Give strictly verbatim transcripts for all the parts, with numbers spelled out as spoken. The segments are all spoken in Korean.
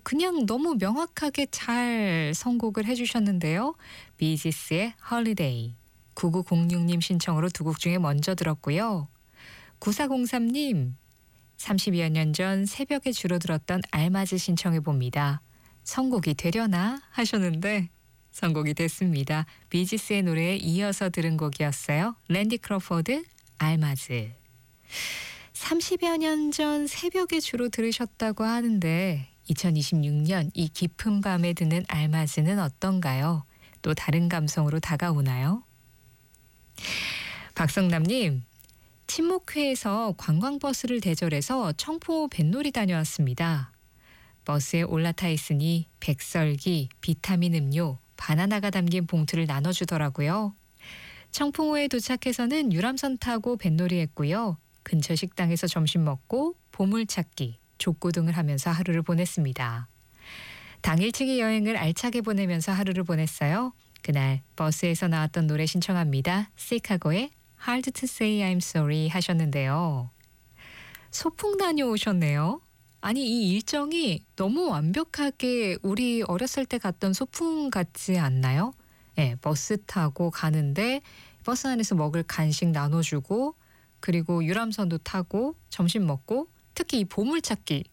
그냥 너무 명확하게 잘 선곡을 해주셨는데요. 비지스의 Holiday. 구구공육 님 신청으로 두 곡 중에 먼저 들었고요. 구사공삼 님, 삼십여 년 전 새벽에 주로 들었던 알마즈 신청해 봅니다. 선곡이 되려나 하셨는데 선곡이 됐습니다. 비지스의 노래에 이어서 들은 곡이었어요. 랜디 크로포드, 알마즈. 삼십여 년 전 새벽에 주로 들으셨다고 하는데 이천이십육 년 이 깊은 밤에 듣는 알마즈는 어떤가요? 또 다른 감성으로 다가오나요? 박성남님, 친목회에서 관광버스를 대절해서 청포 뱃놀이 다녀왔습니다. 버스에 올라타 있으니 백설기, 비타민 음료, 바나나가 담긴 봉투를 나눠주더라고요. 청풍호에 도착해서는 유람선 타고 뱃놀이 했고요. 근처 식당에서 점심 먹고 보물찾기, 족구등을 하면서 하루를 보냈습니다. 당일치기 여행을 알차게 보내면서 하루를 보냈어요. 그날 버스에서 나왔던 노래 신청합니다. 시카고의 Hard to say I'm sorry 하셨는데요. 소풍 다녀오셨네요. 아니 이 일정이 너무 완벽하게 우리 어렸을 때 갔던 소풍 같지 않나요? 네, 버스 타고 가는데 버스 안에서 먹을 간식 나눠주고 그리고 유람선도 타고 점심 먹고 특히 이 보물찾기.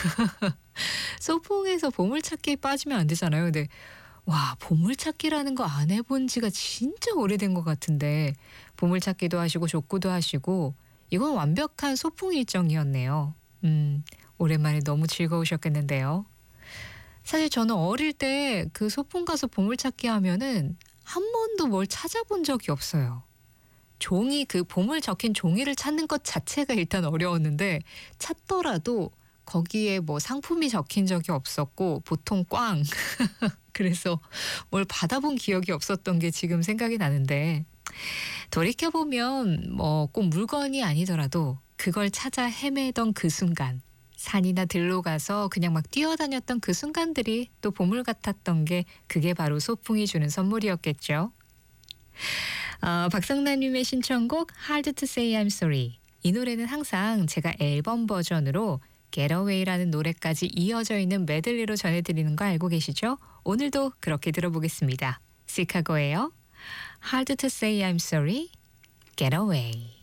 소풍에서 보물찾기에 빠지면 안 되잖아요. 근데 와, 보물찾기라는 거 안 해본 지가 진짜 오래된 것 같은데 보물찾기도 하시고 족구도 하시고 이건 완벽한 소풍 일정이었네요. 음, 오랜만에 너무 즐거우셨겠는데요. 사실 저는 어릴 때 그 소풍 가서 보물찾기 하면은 한 번도 뭘 찾아본 적이 없어요. 종이 그 보물 적힌 종이를 찾는 것 자체가 일단 어려웠는데 찾더라도 거기에 뭐 상품이 적힌 적이 없었고 보통 꽝. 그래서 뭘 받아본 기억이 없었던 게 지금 생각이 나는데 돌이켜보면 뭐 꼭 물건이 아니더라도 그걸 찾아 헤매던 그 순간 산이나 들로 가서 그냥 막 뛰어다녔던 그 순간들이 또 보물 같았던 게 그게 바로 소풍이 주는 선물이었겠죠. 어, 박성남님의 신청곡 Hard to say I'm sorry. 이 노래는 항상 제가 앨범 버전으로 Get Away라는 노래까지 이어져 있는 메들리로 전해드리는 거 알고 계시죠? 오늘도 그렇게 들어보겠습니다. 시카고예요. Hard to say I'm sorry, Get Away.